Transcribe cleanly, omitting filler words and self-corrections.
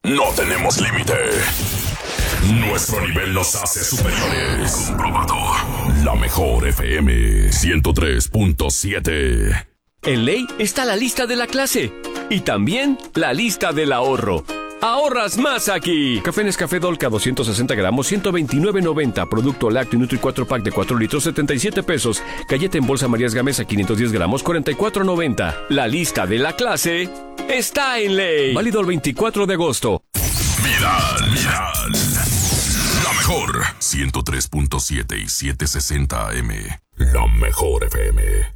no tenemos límite. Nuestro nivel nos hace superiores. Comprobado. La mejor FM 103.7. En Ley está la lista de la clase y también la lista del ahorro. ¡Ahorras más aquí! Café Nescafé Dolca 260 gramos, 129.90. Producto lácteo Nutri 4 pack de 4 litros, 77 pesos. Galleta en bolsa Marías Gamesa 510 gramos, 44.90. La lista de la clase está en Ley. Válido el 24 de agosto. Viral. La mejor 103.7 y 760 AM. La mejor FM.